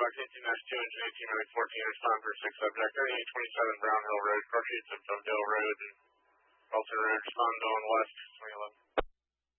18-2, engine 18, runway 14, respond for 6 subject, 3827 Brown Hill Road, cross streets of Dale Road and Carlton Road, respond on west, 2011.